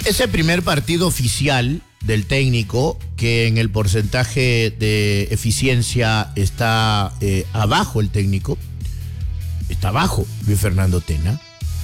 Es el primer partido oficial del técnico que en el porcentaje de eficiencia está abajo el técnico. Está abajo Luis Fernando Tena.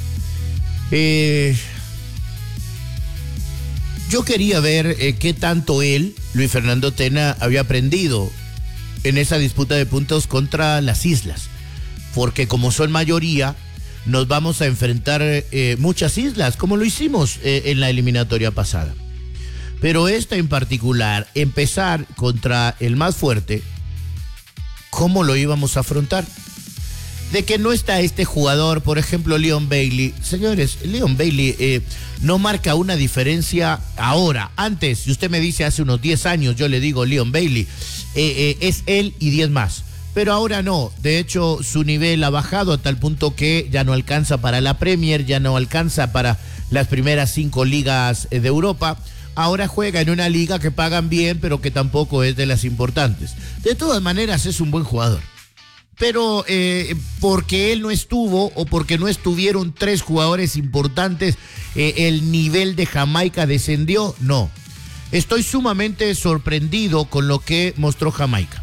Yo quería ver qué tanto él, Luis Fernando Tena, había aprendido en esa disputa de puntos contra las islas. Porque como son mayoría, nos vamos a enfrentar muchas islas, como lo hicimos en la eliminatoria pasada. Pero esta en particular, empezar contra el más fuerte, ¿cómo lo íbamos a afrontar? De que no está este jugador, por ejemplo, Leon Bailey. Señores, Leon Bailey no marca una diferencia ahora. Antes, si usted me dice hace unos 10 años, yo le digo Leon Bailey, es él y 10 más. Pero ahora no, de hecho su nivel ha bajado a tal punto que ya no alcanza para la Premier, ya no alcanza para las primeras 5 ligas de Europa. Ahora juega en una liga que pagan bien, pero que tampoco es de las importantes. De todas maneras es un buen jugador. Pero porque él no estuvo o porque no estuvieron 3 jugadores importantes, el nivel de Jamaica descendió, no. Estoy sumamente sorprendido con lo que mostró Jamaica.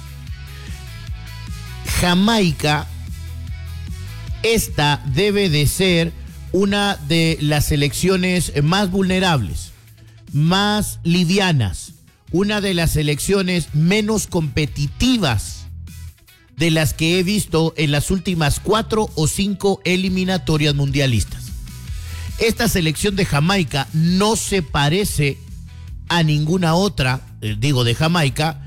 Jamaica, esta debe de ser una de las selecciones más vulnerables, más livianas, una de las selecciones menos competitivas de las que he visto en las últimas 4 o 5 eliminatorias mundialistas. Esta selección de Jamaica no se parece a ninguna otra, de Jamaica,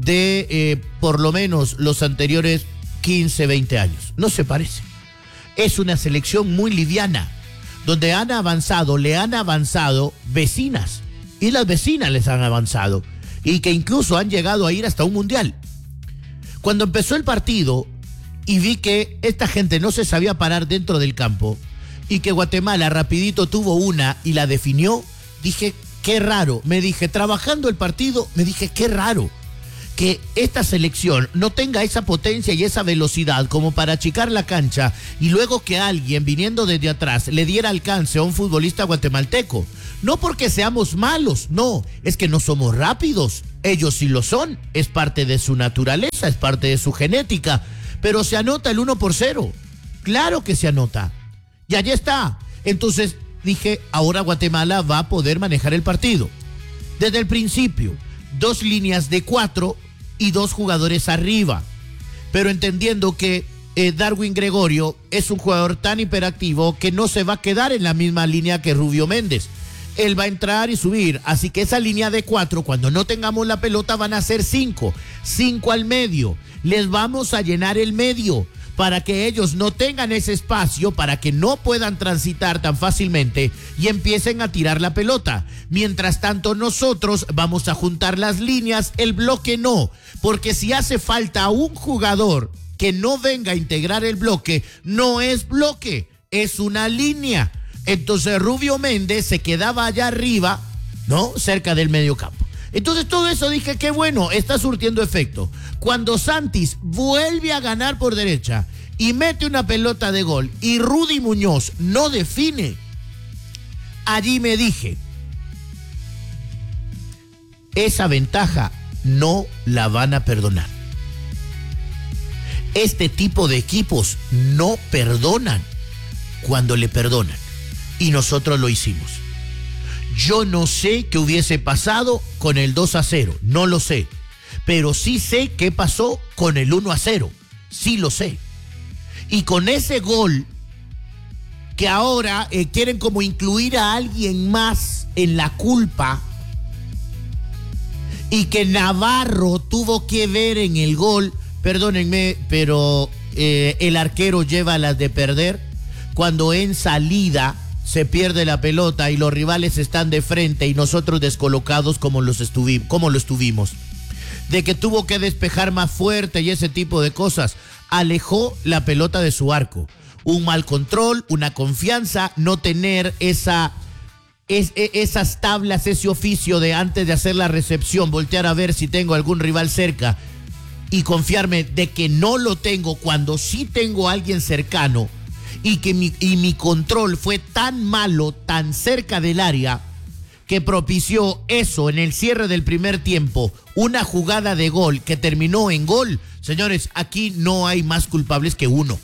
de por lo menos los anteriores 15, 20 años. No se parece. Es una selección muy liviana, donde le han avanzado vecinas, y las vecinas les han avanzado, y que incluso han llegado a ir hasta un mundial. Cuando empezó el partido y vi que esta gente no se sabía parar dentro del campo y que Guatemala rapidito tuvo una y la definió, dije, qué raro. Me dije, trabajando el partido, me dije, qué raro que esta selección no tenga esa potencia y esa velocidad como para achicar la cancha y luego que alguien viniendo desde atrás le diera alcance a un futbolista guatemalteco. No porque seamos malos, no, es que no somos rápidos. Ellos sí lo son, es parte de su naturaleza, es parte de su genética, pero se anota el 1-0. Claro que se anota. Y allí está. Entonces dije, ahora Guatemala va a poder manejar el partido. Desde el principio, 2 líneas de 4 y 2 jugadores arriba, pero entendiendo que Darwin Gregorio es un jugador tan hiperactivo que no se va a quedar en la misma línea que Rubio Méndez. Él va a entrar y subir, así que esa línea de 4, cuando no tengamos la pelota, van a ser 5 al medio. Les vamos a llenar el medio para que ellos no tengan ese espacio, para que no puedan transitar tan fácilmente y empiecen a tirar la pelota. Mientras tanto, nosotros vamos a juntar las líneas, el bloque no, porque si hace falta un jugador que no venga a integrar el bloque, no es bloque, es una línea. Entonces Rubio Méndez se quedaba allá arriba, ¿no? Cerca del medio campo. Entonces todo eso dije, qué bueno, está surtiendo efecto. Cuando Santis vuelve a ganar por derecha y mete una pelota de gol y Rudy Muñoz no define, allí me dije, esa ventaja no la van a perdonar. Este tipo de equipos no perdonan cuando le perdonan. Y nosotros lo hicimos. Yo no sé qué hubiese pasado con el 2-0, no lo sé. Pero sí sé qué pasó con el 1-0, sí lo sé. Y con ese gol, que ahora quieren como incluir a alguien más en la culpa, y que Navarro tuvo que ver en el gol, perdónenme, pero el arquero lleva las de perder, cuando en salida se pierde la pelota y los rivales están de frente y nosotros descolocados como lo estuvimos. De que tuvo que despejar más fuerte y ese tipo de cosas. Alejó la pelota de su arco. Un mal control, una confianza, no tener esas tablas, ese oficio de antes de hacer la recepción, voltear a ver si tengo algún rival cerca y confiarme de que no lo tengo cuando sí tengo a alguien cercano. Y mi control fue tan malo, tan cerca del área, que propició eso en el cierre del primer tiempo, una jugada de gol que terminó en gol, señores, aquí no hay más culpables que uno.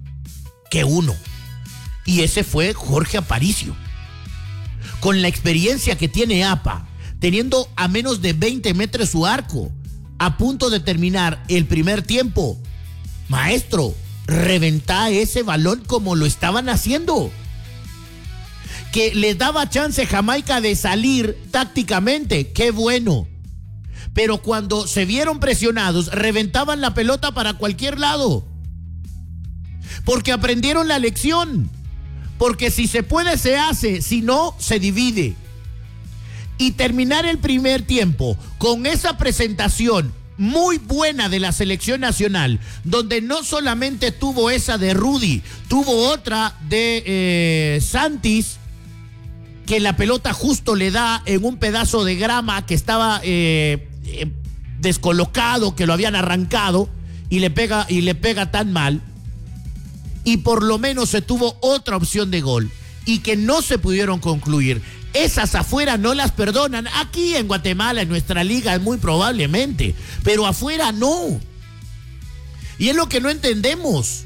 Y ese fue Jorge Aparicio. Con la experiencia que tiene APA, teniendo a menos de 20 metros su arco, a punto de terminar el primer tiempo, maestro, reventá ese balón como lo estaban haciendo. Que les daba chance Jamaica de salir tácticamente, qué bueno. Pero cuando se vieron presionados, reventaban la pelota para cualquier lado. Porque aprendieron la lección. Porque si se puede, se hace, si no, se divide. Y terminar el primer tiempo con esa presentación muy buena de la selección nacional, donde no solamente tuvo esa de Rudy, tuvo otra de Santis, que la pelota justo le da en un pedazo de grama que estaba descolocado, que lo habían arrancado, y le pega tan mal. Y por lo menos se tuvo otra opción de gol y que no se pudieron concluir. Esas afuera no las perdonan. Aquí en Guatemala, en nuestra liga, muy probablemente, pero afuera no. Y es lo que no entendemos.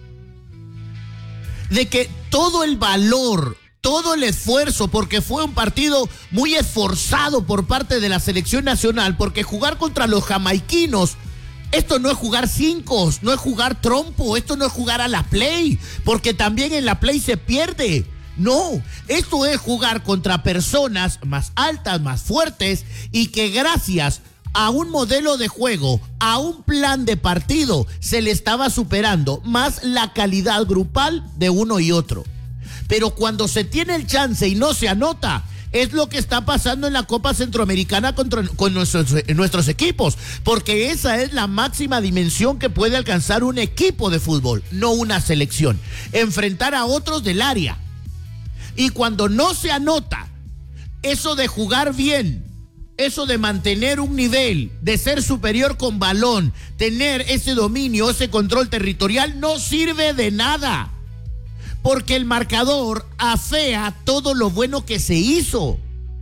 De que todo el valor, todo el esfuerzo, porque fue un partido muy esforzado por parte de la selección nacional, porque jugar contra los jamaiquinos, esto no es jugar cinco, no es jugar trompo, esto no es jugar a la play, porque también en la play se pierde. No, esto es jugar contra personas más altas, más fuertes, y que gracias a un modelo de juego, a un plan de partido, se le estaba superando más la calidad grupal de uno y otro. Pero cuando se tiene el chance y no se anota, es lo que está pasando en la Copa Centroamericana con nuestros equipos, porque esa es la máxima dimensión que puede alcanzar un equipo de fútbol, no una selección. Enfrentar a otros del área. Y cuando no se anota, eso de jugar bien, eso de mantener un nivel, de ser superior con balón, tener ese dominio, ese control territorial, no sirve de nada. Porque el marcador afea todo lo bueno que se hizo.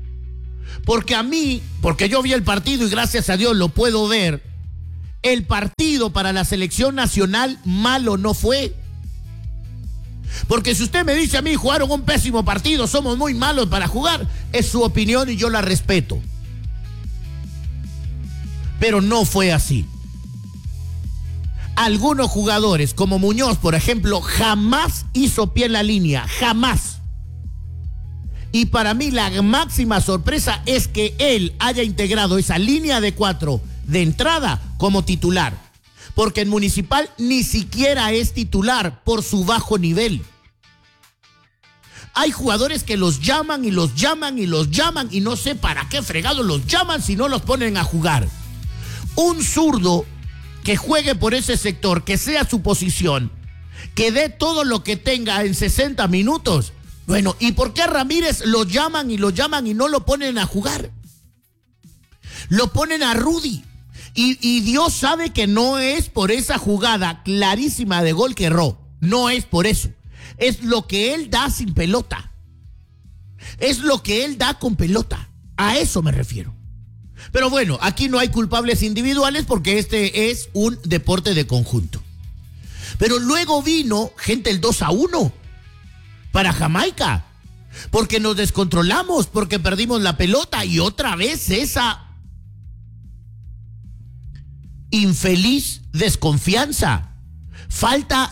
Porque yo vi el partido y gracias a Dios lo puedo ver, el partido para la selección nacional malo no fue. Porque si usted me dice a mí, jugaron un pésimo partido, somos muy malos para jugar, es su opinión y yo la respeto. Pero no fue así. Algunos jugadores, como Muñoz, por ejemplo, jamás hizo pie en la línea, jamás. Y para mí la máxima sorpresa es que él haya integrado esa línea de 4 de entrada como titular. Porque en Municipal ni siquiera es titular por su bajo nivel. Hay jugadores que los llaman y los llaman y los llaman y no sé para qué fregados los llaman si no los ponen a jugar. Un zurdo que juegue por ese sector, que sea su posición, que dé todo lo que tenga en 60 minutos. Bueno, ¿y por qué a Ramírez lo llaman y no lo ponen a jugar? Lo ponen a Rudy. Y Dios sabe que no es por esa jugada clarísima de gol que erró. No es por eso. Es lo que él da sin pelota. Es lo que él da con pelota. A eso me refiero. Pero bueno, aquí no hay culpables individuales porque este es un deporte de conjunto. Pero luego vino, gente, el 2-1 para Jamaica. Porque nos descontrolamos, porque perdimos la pelota y otra vez esa infeliz desconfianza. Falta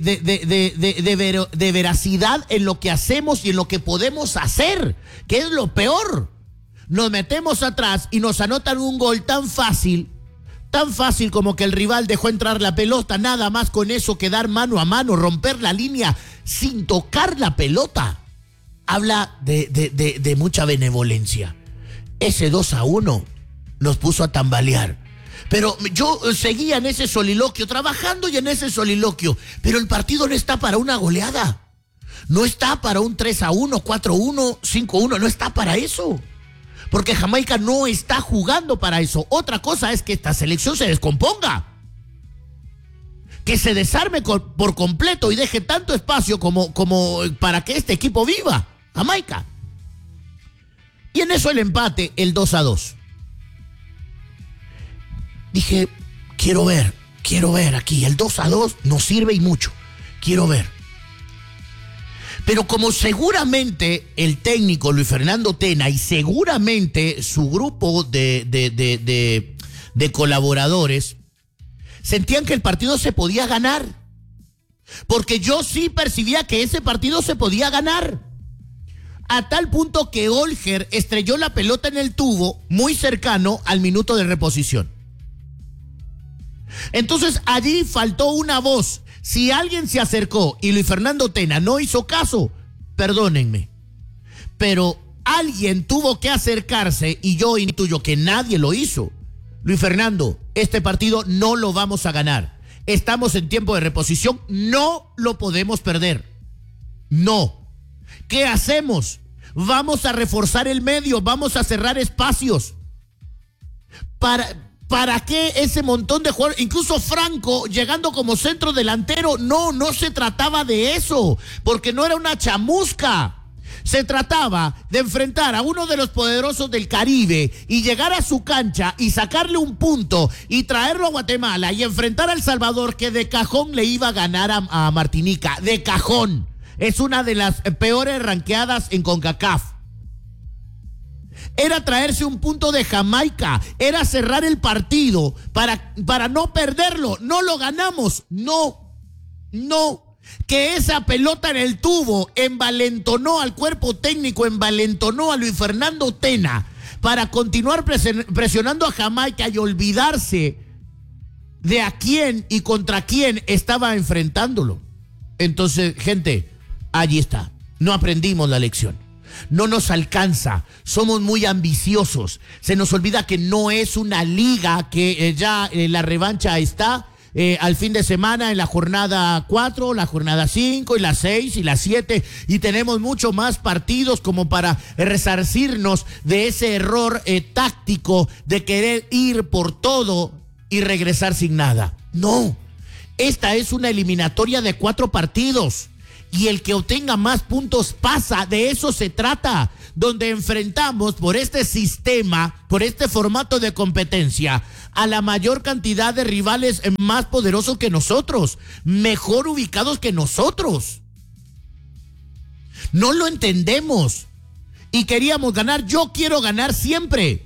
de veracidad en lo que hacemos y en lo que podemos hacer, que es lo peor. Nos metemos atrás y nos anotan un gol tan fácil como que el rival dejó entrar la pelota, nada más con eso quedar mano a mano, romper la línea sin tocar la pelota. Habla de mucha benevolencia. Ese 2-1 nos puso a tambalear. Pero yo seguía en ese soliloquio, trabajando y en ese soliloquio. Pero el partido no está para una goleada. No está para un 3-1, 4-1, 5-1. No está para eso. Porque Jamaica no está jugando para eso. Otra cosa es que esta selección se descomponga. Que se desarme por completo y deje tanto espacio como para que este equipo viva. Jamaica. Y en eso el empate, el 2-2. Dije, quiero ver aquí, el 2-2 nos sirve y mucho, quiero ver. Pero como seguramente el técnico Luis Fernando Tena y seguramente su grupo de colaboradores sentían que el partido se podía ganar, porque yo sí percibía que ese partido se podía ganar, a tal punto que Olger estrelló la pelota en el tubo muy cercano al minuto de reposición. Entonces allí faltó una voz. Si alguien se acercó y Luis Fernando Tena no hizo caso, perdónenme, pero alguien tuvo que acercarse y yo intuyo que nadie lo hizo. Luis Fernando, este partido no lo vamos a ganar. Estamos en tiempo de reposición, no lo podemos perder. No. ¿Qué hacemos? Vamos a reforzar el medio, vamos a cerrar espacios. ¿Para qué ese montón de jugadores? Incluso Franco llegando como centro delantero. No se trataba de eso, porque no era una chamusca. Se trataba de enfrentar a uno de los poderosos del Caribe y llegar a su cancha y sacarle un punto y traerlo a Guatemala y enfrentar a El Salvador, que de cajón le iba a ganar a Martinica. De cajón. Es una de las peores ranqueadas en CONCACAF. Era traerse un punto de Jamaica, era cerrar el partido para no perderlo. No lo ganamos, no. Que esa pelota en el tubo envalentonó al cuerpo técnico, envalentonó a Luis Fernando Tena para continuar presionando a Jamaica y olvidarse de a quién y contra quién estaba enfrentándolo. Entonces, gente, allí está. No aprendimos la lección. No nos alcanza, somos muy ambiciosos. Se nos olvida que no es una liga, que ya la revancha está al fin de semana en la jornada 4, la jornada 5 y la 6 y la 7, y tenemos mucho más partidos como para resarcirnos de ese error táctico de querer ir por todo y regresar sin nada. No, esta es una eliminatoria de 4 partidos. Y el que obtenga más puntos pasa, de eso se trata, donde enfrentamos por este sistema, por este formato de competencia, a la mayor cantidad de rivales más poderosos que nosotros, mejor ubicados que nosotros. No lo entendemos y queríamos ganar. Yo quiero ganar siempre.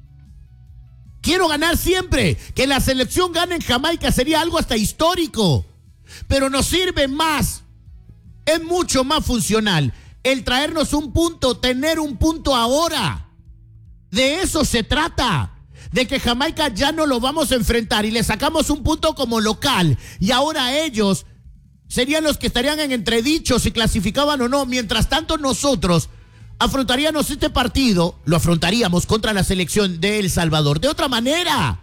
Quiero ganar siempre. Que la selección gane en Jamaica sería algo hasta histórico, pero nos sirve más. Es mucho más funcional el traernos un punto, tener un punto ahora. De eso se trata, de que Jamaica ya no lo vamos a enfrentar y le sacamos un punto como local, y ahora ellos serían los que estarían en entredicho si clasificaban o no. Mientras tanto, nosotros afrontaríamos este partido, lo afrontaríamos contra la selección de El Salvador de otra manera.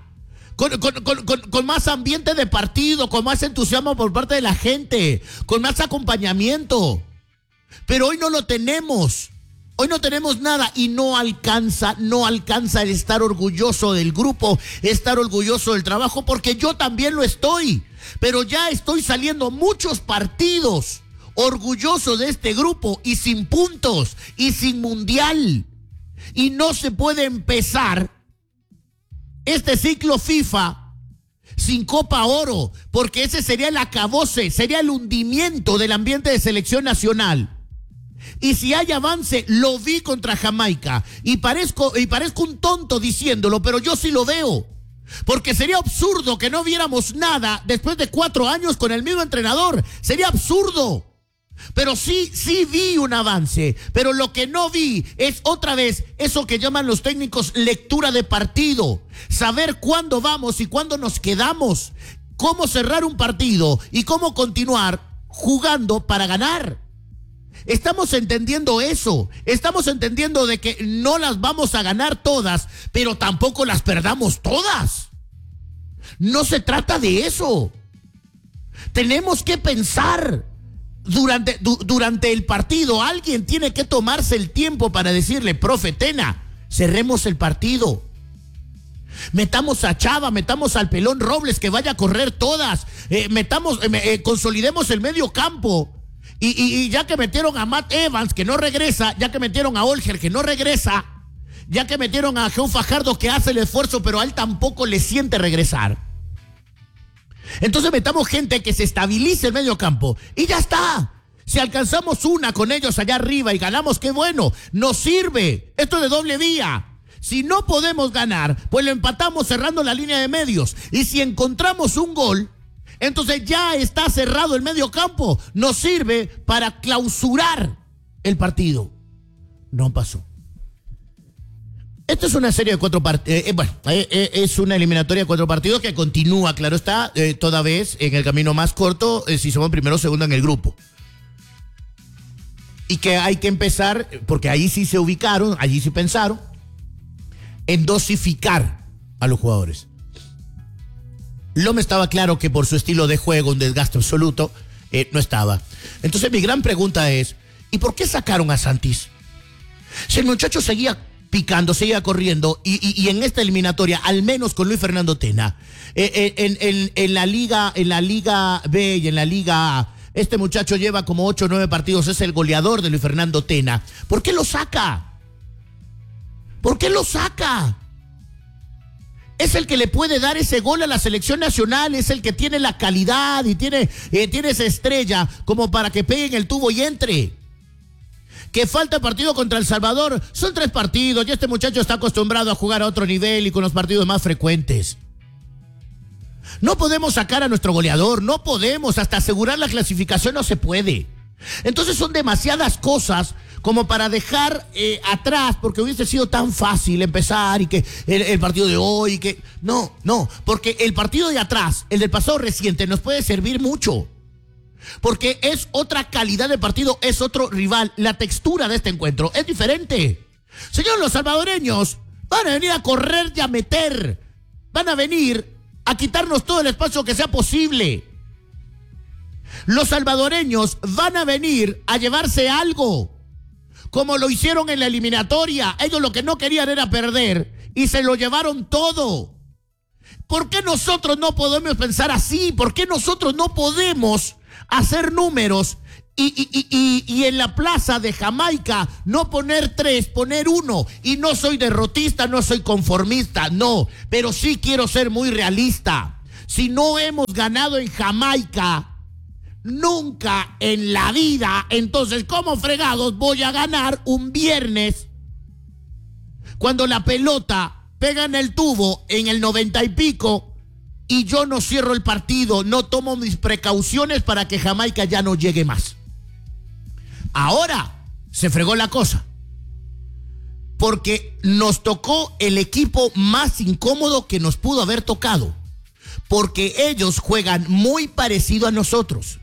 Con más ambiente de partido, con más entusiasmo por parte de la gente, con más acompañamiento. Pero hoy no lo tenemos. Hoy no tenemos nada y no alcanza el estar orgulloso del grupo, estar orgulloso del trabajo, porque yo también lo estoy. Pero ya estoy saliendo muchos partidos orgulloso de este grupo y sin puntos y sin mundial. Y no se puede empezar este ciclo FIFA sin Copa Oro, porque ese sería el acabose, sería el hundimiento del ambiente de selección nacional. Y si hay avance, lo vi contra Jamaica, y parezco un tonto diciéndolo, pero yo sí lo veo, porque sería absurdo que no viéramos nada después de 4 años con el mismo entrenador. Sería absurdo. Pero sí vi un avance, pero lo que no vi es otra vez eso que llaman los técnicos lectura de partido, saber cuándo vamos y cuándo nos quedamos, cómo cerrar un partido y cómo continuar jugando para ganar. Estamos entendiendo eso, estamos entendiendo de que no las vamos a ganar todas, pero tampoco las perdamos todas. No se trata de eso. Tenemos que pensar. Durante el partido, alguien tiene que tomarse el tiempo para decirle: profe Tena, cerremos el partido. Metamos a Chava, metamos al Pelón Robles que vaya a correr todas. Consolidemos el medio campo. Y ya que metieron a Matt Evans, que no regresa, ya que metieron a Olger, que no regresa, ya que metieron a Joe Fajardo, que hace el esfuerzo, pero a él tampoco le siente regresar. Entonces metamos gente que se estabilice el medio campo y ya está. Si alcanzamos una con ellos allá arriba y ganamos, qué bueno, nos sirve. Esto es de doble vía. Si no podemos ganar, pues lo empatamos cerrando la línea de medios. Y si encontramos un gol, entonces ya está cerrado el medio campo. Nos sirve para clausurar el partido. No pasó. Esto es una serie de 4 partidos. Es una eliminatoria de 4 partidos que continúa, claro está, toda vez en el camino más corto, si somos primero o segundo en el grupo. Y que hay que empezar, porque ahí sí se ubicaron, allí sí pensaron, en dosificar a los jugadores. Loma estaba claro que por su estilo de juego, un desgaste absoluto, no estaba. Entonces mi gran pregunta es, ¿y por qué sacaron a Santis? Si el muchacho seguía picando, seguía corriendo, y en esta eliminatoria, al menos con Luis Fernando Tena, en la Liga B y en la Liga A, este muchacho lleva como 8 o 9 partidos, es el goleador de Luis Fernando Tena. ¿Por qué lo saca? ¿Por qué lo saca? Es el que le puede dar ese gol a la selección nacional, es el que tiene la calidad y tiene esa estrella como para que pegue en el tubo y entre. Que falta partido contra El Salvador, son 3 partidos y este muchacho está acostumbrado a jugar a otro nivel y con los partidos más frecuentes. No podemos sacar a nuestro goleador, no podemos, hasta asegurar la clasificación no se puede. Entonces son demasiadas cosas como para dejar atrás, porque hubiese sido tan fácil empezar y que el partido de hoy, que no, porque el partido de atrás, el del pasado reciente, nos puede servir mucho. Porque es otra calidad de partido, es otro rival. La textura de este encuentro es diferente. Señor, los salvadoreños van a venir a correr y a meter. Van a venir a quitarnos todo el espacio que sea posible. Los salvadoreños van a venir a llevarse algo, como lo hicieron en la eliminatoria. Ellos lo que no querían era perder y se lo llevaron todo. ¿Por qué nosotros no podemos pensar así? ¿Por qué nosotros no podemos hacer números y en la plaza de Jamaica no poner 3, poner 1? Y no soy derrotista, no soy conformista, no, pero sí quiero ser muy realista. Si no hemos ganado en Jamaica nunca en la vida, entonces ¿cómo fregados voy a ganar un viernes cuando la pelota pega en el tubo en el 90 y pico y yo no cierro el partido, no tomo mis precauciones para que Jamaica ya no llegue más? Ahora se fregó la cosa, porque nos tocó el equipo más incómodo que nos pudo haber tocado, porque ellos juegan muy parecido a nosotros.